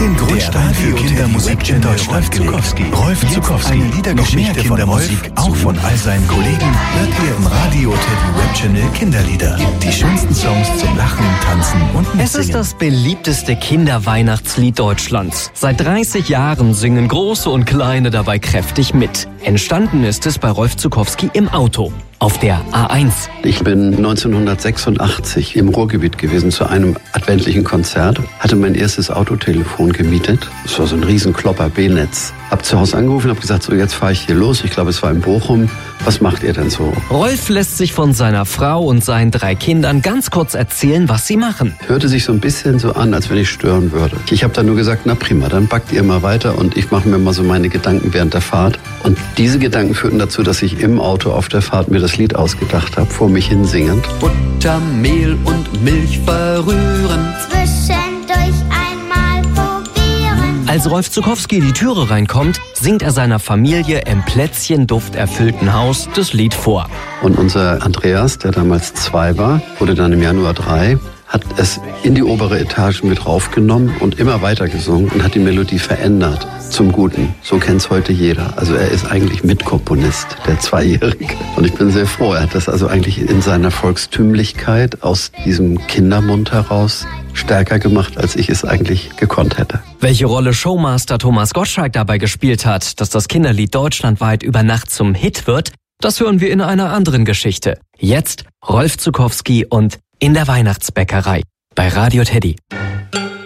den Grundstein für Kindermusik in Deutschland gelegt. Rolf Zuckowski, eine Liedergeschichte von Musik, auch von all seinen Kollegen, hört ihr im Radio Teddy Web Channel Kinderlieder. Die schönsten Songs zum Lachen, Tanzen und Mitsingen. Es ist das beliebteste Kinderweihnachtslied Deutschlands. Seit 30 Jahren singen Große und Kleine dabei kräftig mit. Entstanden ist es bei Rolf Zuckowski im Auto. Auf der A1. Ich bin 1986 im Ruhrgebiet gewesen zu einem adventlichen Konzert. Hatte mein erstes Autotelefon gemietet. Es war so ein Riesenklopper B-Netz. Hab zu Hause angerufen, hab gesagt, so jetzt fahre ich hier los. Ich glaube, es war in Bochum. Was macht ihr denn so? Rolf lässt sich von seiner Frau und seinen 3 Kindern ganz kurz erzählen, was sie machen. Hörte sich so ein bisschen so an, als wenn ich stören würde. Ich habe dann nur gesagt, na prima, dann backt ihr mal weiter und ich mache mir mal so meine Gedanken während der Fahrt. Und diese Gedanken führten dazu, dass ich im Auto auf der Fahrt mir das Lied ausgedacht habe, vor mich hin singend. Butter, Mehl und Milch verrühren. Zwischendurch einmal probieren. Als Rolf Zuckowski in die Türe reinkommt, singt er seiner Familie im plätzchendufterfüllten Haus das Lied vor. Und unser Andreas, der damals 2 war, wurde dann im Januar 3, hat es in die obere Etage mit raufgenommen und immer weiter gesungen und hat die Melodie verändert zum Guten. So kennt's heute jeder. Also er ist eigentlich Mitkomponist, der 2-Jährige. Und ich bin sehr froh. Er hat das also eigentlich in seiner Volkstümlichkeit aus diesem Kindermund heraus stärker gemacht, als ich es eigentlich gekonnt hätte. Welche Rolle Showmaster Thomas Gottschalk dabei gespielt hat, dass das Kinderlied deutschlandweit über Nacht zum Hit wird, das hören wir in einer anderen Geschichte. Jetzt Rolf Zuckowski und In der Weihnachtsbäckerei bei Radio Teddy.